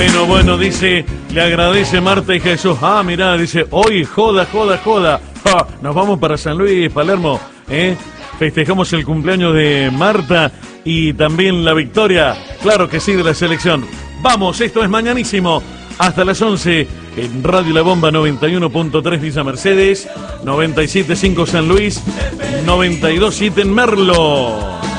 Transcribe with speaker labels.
Speaker 1: Bueno, dice, le agradece Marta y Jesús. Ah, mirá, dice, hoy joda. Ja, nos vamos para San Luis, Palermo, festejamos el cumpleaños de Marta y también la victoria, claro que sí, de la selección. Vamos, esto es Mañanísimo, hasta las 11 en Radio La Bomba 91.3 Villa Mercedes, 97.5 San Luis, 92.7 en Merlo.